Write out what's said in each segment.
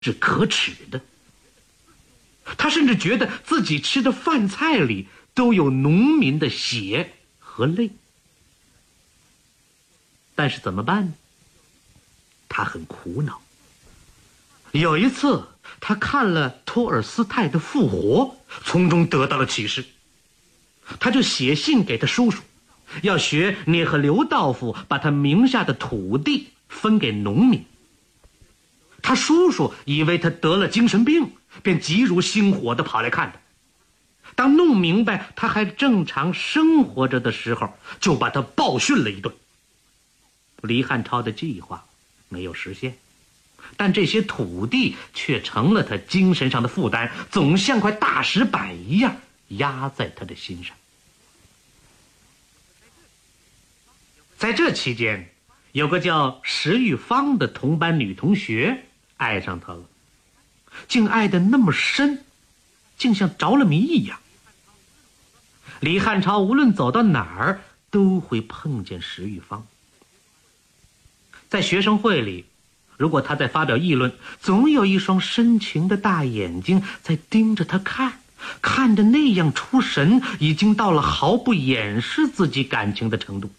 是可耻的。他甚至觉得自己吃的饭菜里都有农民的血和泪。但是怎么办呢？他很苦恼。有一次他看了托尔斯泰的《复活》，从中得到了启示。他就写信给他叔叔，要学聂赫留道夫把他名下的土地分给农民。他叔叔以为他得了精神病，便急如星火地跑来看他。当弄明白他还正常生活着的时候，就把他暴训了一顿。李汉超的计划没有实现，但这些土地却成了他精神上的负担，总像块大石板一样压在他的心上。在这期间，有个叫石玉芳的同班女同学爱上他了，竟爱得那么深，竟像着了迷一样。李汉超无论走到哪儿都会碰见石玉芳。在学生会里，如果他在发表议论，总有一双深情的大眼睛在盯着他看，看得那样出神，已经到了毫不掩饰自己感情的程度。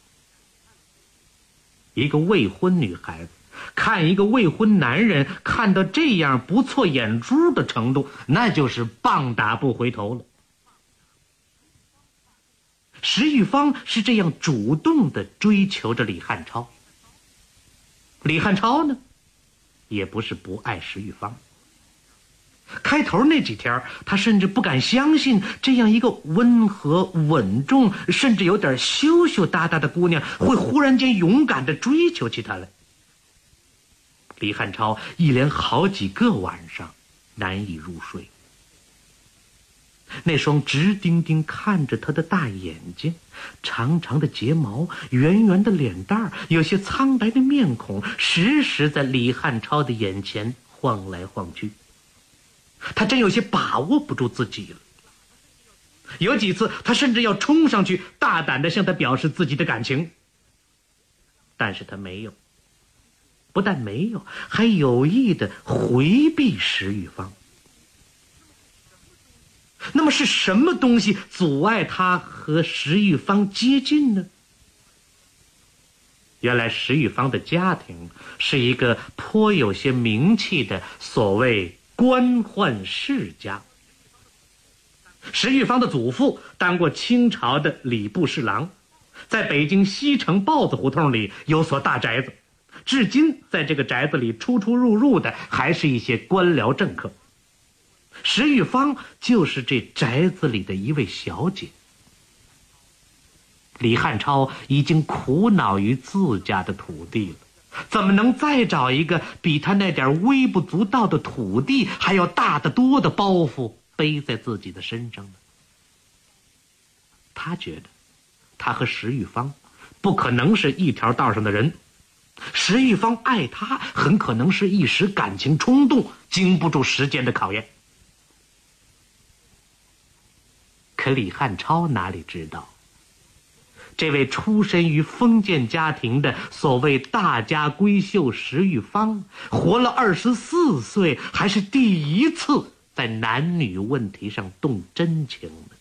一个未婚女孩子看一个未婚男人看到这样不错眼珠的程度，那就是棒打不回头了。石玉芳是这样主动地追求着李汉超。李汉超呢，也不是不爱石玉芳。开头那几天，他甚至不敢相信这样一个温和稳重甚至有点羞羞答答的姑娘会忽然间勇敢地追求起他来。李汉超一连好几个晚上难以入睡。那双直盯盯看着他的大眼睛，长长的睫毛，圆圆的脸蛋，有些苍白的面孔，时时在李汉超的眼前晃来晃去。他真有些把握不住自己了。有几次他甚至要冲上去大胆地向他表示自己的感情，但是他没有，不但没有，还有意地回避石玉芳。那么是什么东西阻碍他和石玉芳接近呢？原来石玉芳的家庭是一个颇有些名气的所谓官宦世家。石玉芳的祖父当过清朝的礼部侍郎，在北京西城豹子胡同里有所大宅子，至今在这个宅子里出出入入的还是一些官僚政客。石玉芳就是这宅子里的一位小姐。李汉超已经苦恼于自家的土地了，怎么能再找一个比他那点微不足道的土地还要大得多的包袱背在自己的身上呢？他觉得他和石玉芳不可能是一条道上的人，石玉芳爱他很可能是一时感情冲动，经不住时间的考验。可李汉超哪里知道，这位出身于封建家庭的所谓大家闺秀石玉芳，活了24岁，还是第一次在男女问题上动真情呢。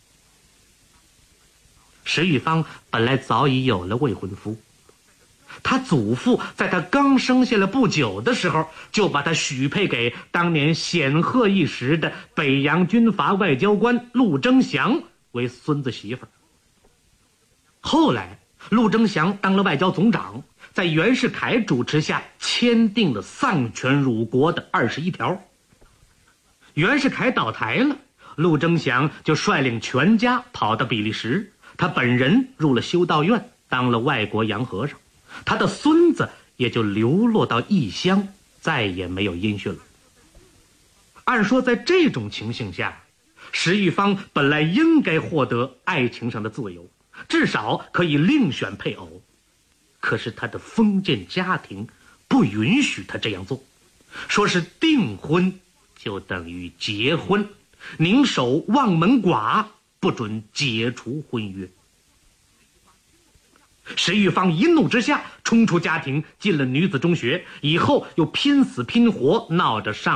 石玉芳本来早已有了未婚夫，他祖父在他刚生下了不久的时候，就把他许配给当年显赫一时的北洋军阀外交官陆征祥为孙子媳妇儿。后来陆征祥当了外交总长，在袁世凯主持下签订了丧权辱国的21条。袁世凯倒台了，陆征祥就率领全家跑到比利时，他本人入了修道院，当了外国洋和尚，他的孙子也就流落到异乡，再也没有音讯了。按说在这种情形下，石玉芳本来应该获得爱情上的自由，至少可以另选配偶。可是他的封建家庭不允许他这样做，说是订婚就等于结婚，宁守望门寡，不准解除婚约。 石玉芳一怒之下冲出家庭，进了女子中学，以后又拼死拼活闹着上